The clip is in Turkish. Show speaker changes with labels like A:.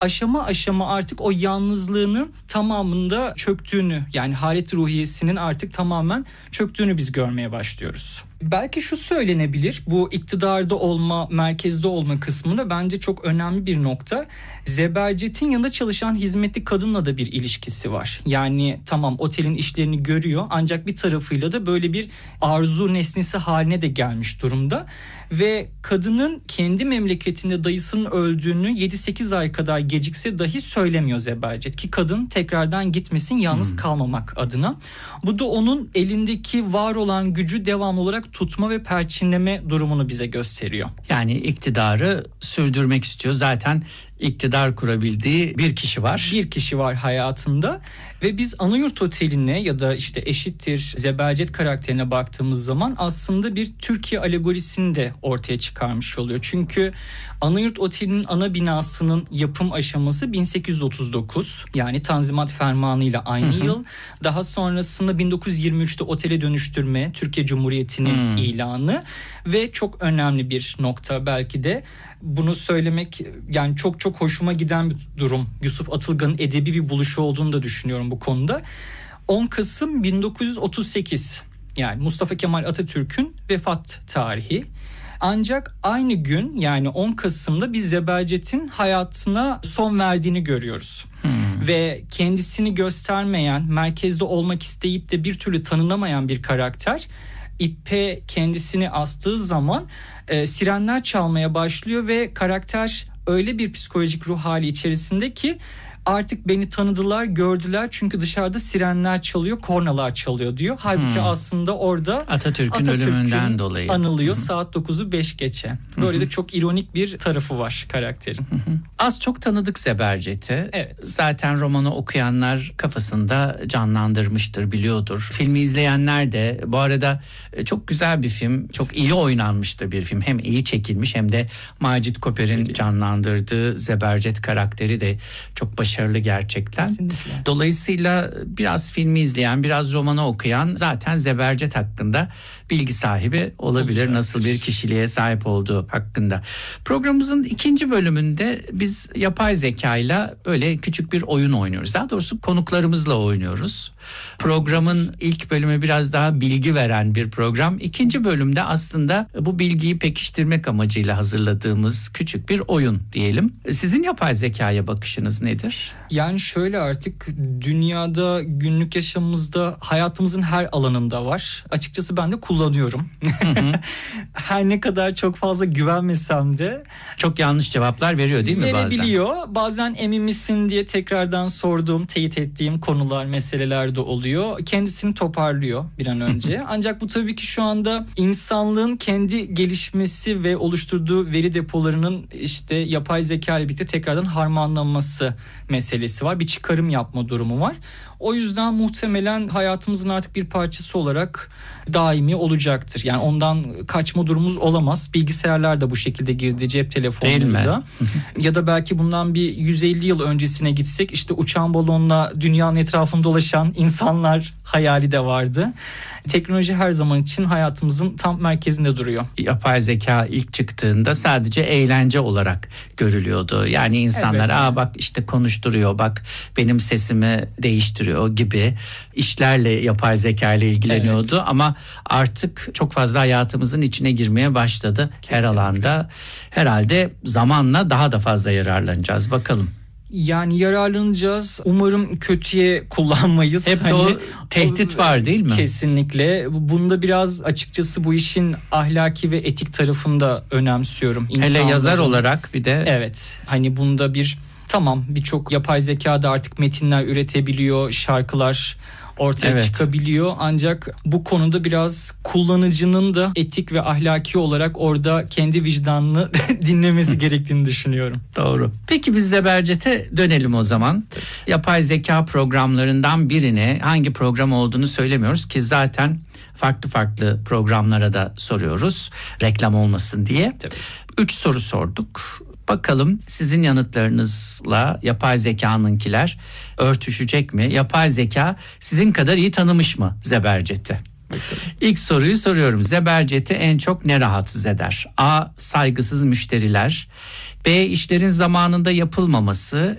A: aşama aşama artık o yalnızlığının tamamında çöktüğünü, yani halet ruhiyesinin artık tamamen çöktüğünü biz görmeye başlıyoruz. Belki şu söylenebilir, bu iktidarda olma, merkezde olma kısmında bence çok önemli bir nokta. Zebercet'in yanında çalışan hizmetli kadınla da bir ilişkisi var. Yani tamam, otelin işlerini görüyor ancak bir tarafıyla da böyle bir arzu nesnesi haline de gelmiş durumda. Ve kadının kendi memleketinde dayısının öldüğünü 7-8 ay kadar gecikse dahi söylemiyor Zebercet, ki kadın tekrardan gitmesin, yalnız kalmamak adına. Bu da onun elindeki var olan gücü devamlı olarak tutma ve perçinleme durumunu bize gösteriyor.
B: Yani iktidarı sürdürmek istiyor. Zaten iktidar kurabildiği bir kişi var.
A: Bir kişi var hayatında ve biz Anayurt Oteli'ne ya da işte eşittir Zebercet karakterine baktığımız zaman aslında bir Türkiye alegorisini de ortaya çıkarmış oluyor. Çünkü Anayurt Oteli'nin ana binasının yapım aşaması 1839, yani Tanzimat Fermanı ile aynı yıl. Daha sonrasında 1923'te otele dönüştürme, Türkiye Cumhuriyeti'nin ilanı ve çok önemli bir nokta belki de. Bunu söylemek yani çok çok hoşuma giden bir durum. Yusuf Atılgan'ın edebi bir buluşu olduğunu da düşünüyorum bu konuda. 10 Kasım 1938, yani Mustafa Kemal Atatürk'ün vefat tarihi. Ancak aynı gün, yani 10 Kasım'da biz Zebercet'in hayatına son verdiğini görüyoruz. Ve kendisini göstermeyen, merkezde olmak isteyip de bir türlü tanınamayan bir karakter ipe kendisini astığı zaman sirenler çalmaya başlıyor ve karakter öyle bir psikolojik ruh hali içerisinde ki artık beni tanıdılar, gördüler çünkü dışarıda sirenler çalıyor, kornalar çalıyor diyor. Halbuki aslında orada
B: Atatürk'ün ölümünden dolayı
A: anılıyor saat 9'u 5 geçe. Böyle de çok ironik bir tarafı var karakterin.
B: Az çok tanıdık Zebercet'i.
A: Evet.
B: Zaten romanı okuyanlar kafasında canlandırmıştır, biliyordur. Filmi izleyenler de, bu arada çok güzel bir film, çok iyi oynanmış da bir film. Hem iyi çekilmiş hem de Macit Koper'in canlandırdığı Zebercet karakteri de çok başarılı gerçekten.
A: Kesinlikle.
B: Dolayısıyla biraz filmi izleyen, biraz romanı okuyan zaten Zebercet hakkında bilgi sahibi olabilir. Nasıl bir kişiliğe sahip olduğu hakkında. Programımızın ikinci bölümünde biz yapay zekayla böyle küçük bir oyun oynuyoruz. Daha doğrusu konuklarımızla oynuyoruz. Programın ilk bölümü biraz daha bilgi veren bir program. İkinci bölümde aslında bu bilgiyi pekiştirmek amacıyla hazırladığımız küçük bir oyun diyelim. Sizin yapay zekaya bakışınız nedir?
A: Yani şöyle, artık dünyada, günlük yaşamımızda, hayatımızın her alanında var. Açıkçası ben de kullanıyorum. Her ne kadar çok fazla güvenmesem de.
B: Çok yanlış cevaplar veriyor değil mi bazen?
A: Verebiliyor. Bazen emin misin diye tekrardan sorduğum, teyit ettiğim konular, meseleler de oluyor. Kendisini toparlıyor bir an önce. Ancak bu tabii ki şu anda insanlığın kendi gelişmesi ve oluşturduğu veri depolarının işte yapay zeka ile birlikte tekrardan harmanlanması meselesi var. Bir çıkarım yapma durumu var. O yüzden muhtemelen hayatımızın artık bir parçası olarak daimi olacaktır. Yani ondan kaçma durumumuz olamaz. Bilgisayarlar da bu şekilde girdi, cep telefonları da. Ya da belki bundan bir 150 yıl öncesine gitsek, işte uçan balonla dünyanın etrafında dolaşan insanlar hayali de vardı. Teknoloji her zaman için hayatımızın tam merkezinde duruyor.
B: Yapay zeka ilk çıktığında sadece eğlence olarak görülüyordu. Yani insanlar bak işte konuşturuyor, bak benim sesimi değiştiriyor gibi işlerle yapay zeka ile ilgileniyordu. Evet. Ama artık çok fazla hayatımızın içine girmeye başladı. Kesinlikle. Her alanda. Herhalde zamanla daha da fazla yararlanacağız. Bakalım.
A: Yani yararlanacağız. Umarım kötüye kullanmayız.
B: Hep de o tehdit var değil mi?
A: Kesinlikle. Bunda biraz açıkçası bu işin ahlaki ve etik tarafını da önemsiyorum.
B: Hele yazar olarak bir de.
A: Evet. Hani bunda birçok yapay zeka da artık metinler üretebiliyor, şarkılar ortaya çıkabiliyor. Ancak bu konuda biraz kullanıcının da etik ve ahlaki olarak orada kendi vicdanını dinlemesi gerektiğini düşünüyorum.
B: Doğru. Peki biz Zebercet'e dönelim o zaman. Yapay zeka programlarından birine, hangi program olduğunu söylemiyoruz ki zaten farklı programlara da soruyoruz. Reklam olmasın diye.
A: Tabii.
B: 3 soru sorduk. Bakalım sizin yanıtlarınızla yapay zekanınkiler örtüşecek mi? Yapay zeka sizin kadar iyi tanımış mı Zebercet'i? İlk soruyu soruyorum. Zebercet'i en çok ne rahatsız eder? A. Saygısız müşteriler. B. İşlerin zamanında yapılmaması.